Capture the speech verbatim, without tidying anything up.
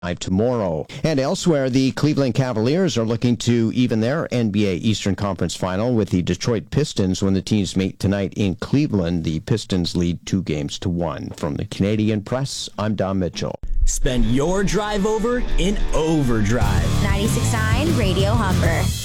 tomorrow. And elsewhere, the Cleveland Cavaliers are looking to even their N B A Eastern Conference final with the Detroit Pistons when the teams meet tonight in Cleveland. The Pistons lead two games to one. From the Canadian Press, I'm Don Mitchell. Spend your drive over in overdrive. ninety-six point nine Radio Humber.